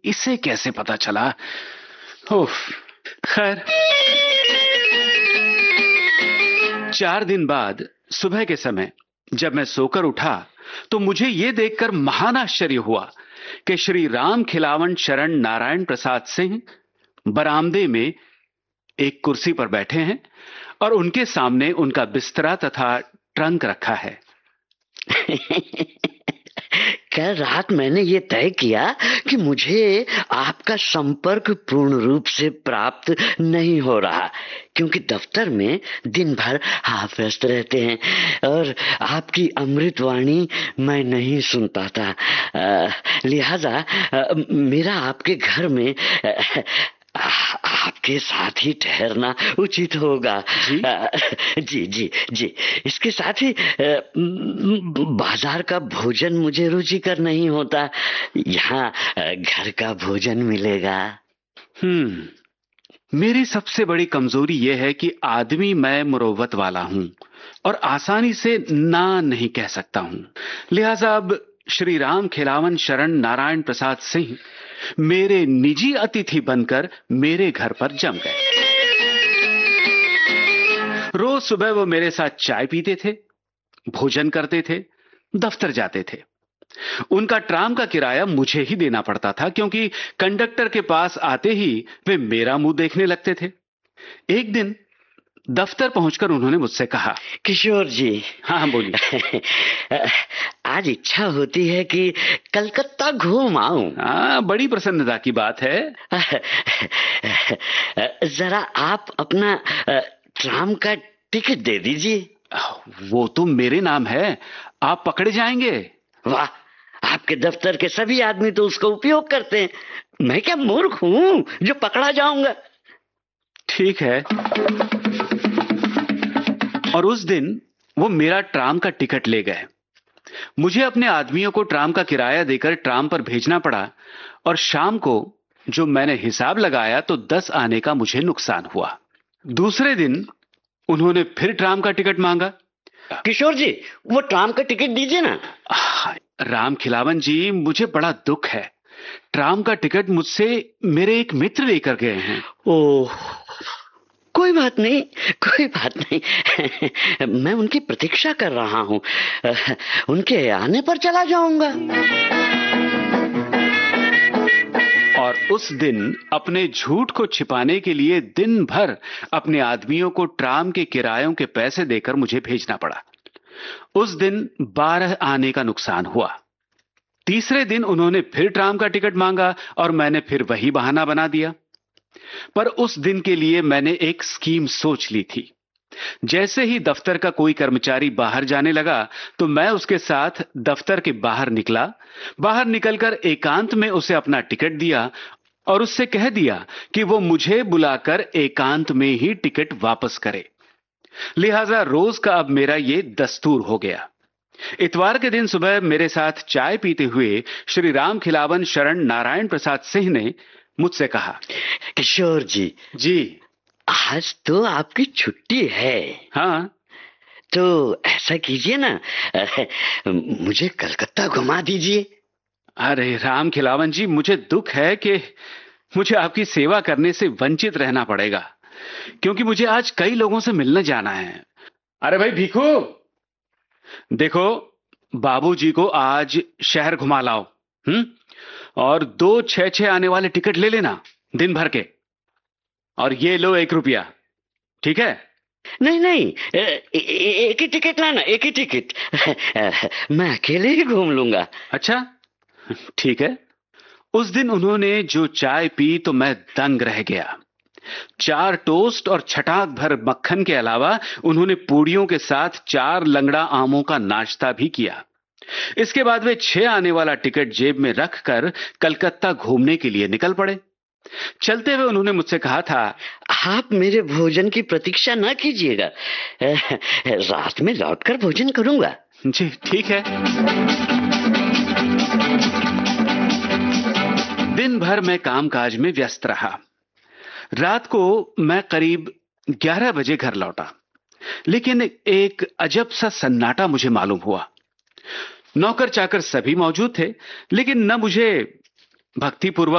इसे कैसे पता चला? उफ, खैर। 4 दिन बाद सुबह के समय जब मैं सोकर उठा तो मुझे यह देखकर महान आश्चर्य हुआ कि श्री राम खिलावन शरण नारायण प्रसाद सिंह बरामदे में एक कुर्सी पर बैठे हैं और उनके सामने उनका बिस्तरा तथा ट्रंक रखा है। कल रात मैंने ये तय किया कि मुझे आपका संपर्क पूर्ण रूप से प्राप्त नहीं हो रहा, क्योंकि दफ्तर में दिन भर आप व्यस्त रहते हैं और आपकी अमृतवाणी मैं नहीं सुन पाता। लिहाजा मेरा आपके घर में आपके साथ ही ठहरना उचित होगा। जी जी जी। इसके साथ ही बाजार का भोजन मुझे रुचिकर नहीं होता, यहाँ घर का भोजन मिलेगा। मेरी सबसे बड़ी कमजोरी यह है कि आदमी मैं मुरव्वत वाला हूं और आसानी से ना नहीं कह सकता हूं। लिहाजा अब श्री राम खिलावन शरण नारायण प्रसाद सिंह मेरे निजी अतिथि बनकर मेरे घर पर जम गए। रोज सुबह वो मेरे साथ चाय पीते थे, भोजन करते थे, दफ्तर जाते थे। उनका ट्राम का किराया मुझे ही देना पड़ता था, क्योंकि कंडक्टर के पास आते ही वे मेरा मुंह देखने लगते थे। एक दिन दफ्तर पहुंचकर उन्होंने मुझसे कहा, किशोर जी। हाँ बोलिए। आज इच्छा होती है कि कलकत्ता घूम आऊं। बड़ी प्रसन्नता की बात है। जरा आप अपना ट्राम का टिकट दे दीजिए। वो तो मेरे नाम है, आप पकड़े जाएंगे। वाह, आपके दफ्तर के सभी आदमी तो उसका उपयोग करते हैं, मैं क्या मूर्ख हूं जो पकड़ा जाऊंगा। ठीक है। और उस दिन वो मेरा ट्राम का टिकट ले गए। मुझे अपने आदमियों को ट्राम का किराया देकर ट्राम पर भेजना पड़ा और शाम को जो मैंने हिसाब लगाया तो 10 आने का मुझे नुकसान हुआ। दूसरे दिन उन्होंने फिर ट्राम का टिकट मांगा। किशोर जी, वो ट्राम का टिकट दीजिए ना। राम खिलावन जी, मुझे बड़ा दुख है। ट्राम का टिकट मुझसे मेरे एक मित्र लेकर गए हैं। ओह, कोई बात नहीं, कोई बात नहीं। मैं उनकी प्रतीक्षा कर रहा हूं, उनके आने पर चला जाऊंगा। और उस दिन अपने झूठ को छिपाने के लिए दिन भर अपने आदमियों को ट्राम के किरायों के पैसे देकर मुझे भेजना पड़ा। उस दिन 12 आने का नुकसान हुआ। तीसरे दिन उन्होंने फिर ट्राम का टिकट मांगा और मैंने फिर वही बहाना बना दिया। पर उस दिन के लिए मैंने एक स्कीम सोच ली थी। जैसे ही दफ्तर का कोई कर्मचारी बाहर जाने लगा तो मैं उसके साथ दफ्तर के बाहर निकला। बाहर निकलकर एकांत में उसे अपना टिकट दिया और उससे कह दिया कि वो मुझे बुलाकर एकांत में ही टिकट वापस करे। लिहाजा रोज का अब मेरा ये दस्तूर हो गया। इतवार के दिन सुबह मेरे साथ चाय पीते हुए श्री राम खिलावन शरण नारायण प्रसाद सिंह ने मुझसे कहा, किशोर जी। जी। आज तो आपकी छुट्टी है। हाँ। तो ऐसा कीजिए ना, मुझे कलकत्ता घुमा दीजिए। अरे राम खिलावन जी, मुझे दुख है कि मुझे आपकी सेवा करने से वंचित रहना पड़ेगा, क्योंकि मुझे आज कई लोगों से मिलने जाना है। अरे भाई भीखू, देखो बाबूजी को आज शहर घुमा लाओ। और 2 6 आने वाले टिकट ले लेना दिन भर के। और ये लो 1 रुपया, ठीक है? नहीं नहीं, एक ही टिकट लाना, एक ही टिकट। मैं अकेले ही घूम लूंगा। अच्छा, ठीक है। उस दिन उन्होंने जो चाय पी तो मैं दंग रह गया। 4 टोस्ट और छटाक भर मक्खन के अलावा उन्होंने पूड़ियों के साथ 4 लंगड़ा आमों का नाश्ता भी किया। इसके बाद वे 6 आने वाला टिकट जेब में रखकर कलकत्ता घूमने के लिए निकल पड़े। चलते हुए उन्होंने मुझसे कहा था, आप मेरे भोजन की प्रतीक्षा न कीजिएगा, रात में लौटकर भोजन करूंगा। जी ठीक है। दिन भर मैं कामकाज में व्यस्त रहा। रात को मैं करीब 11 बजे घर लौटा, लेकिन एक अजब सा सन्नाटा मुझे मालूम हुआ। नौकर चाकर सभी मौजूद थे, लेकिन न मुझे भक्तिपूर्वक